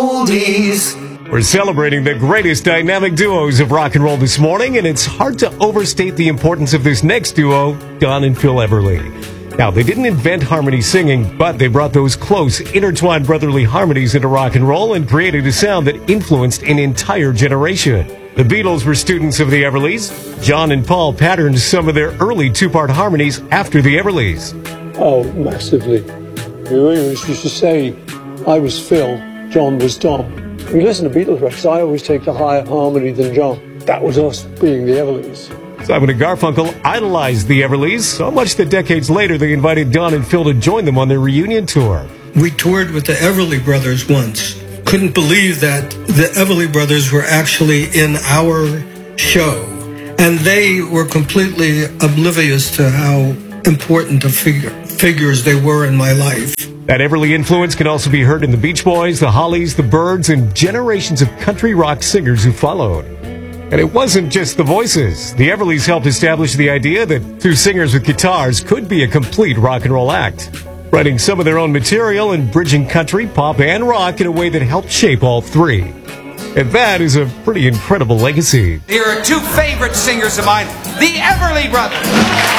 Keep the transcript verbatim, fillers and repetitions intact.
oldies. We're celebrating the greatest dynamic duos of rock and roll this morning, and it's hard to overstate the importance of this next duo, Don and Phil Everly. Now, they didn't invent harmony singing, but they brought those close, intertwined brotherly harmonies into rock and roll and created a sound that influenced an entire generation. The Beatles were students of the Everlys. John and Paul patterned some of their early two-part harmonies after the Everlys. Oh, massively. We always used to say, I was Phil, John was Dom. When you listen to Beatles records, I always take the higher harmony than John. That was us being the Everlys. Simon and Garfunkel idolized the Everlys, so much that decades later they invited Don and Phil to join them on their reunion tour. We toured with the Everly Brothers once. Couldn't believe that the Everly Brothers were actually in our show. And they were completely oblivious to how important a figure, figures they were in my life. That Everly influence can also be heard in the Beach Boys, the Hollies, the Byrds, and generations of country rock singers who followed. And it wasn't just the voices. The Everlys helped establish the idea that two singers with guitars could be a complete rock and roll act, writing some of their own material and bridging country, pop, and rock in a way that helped shape all three. And that is a pretty incredible legacy. Here are two favorite singers of mine, the Everly Brothers.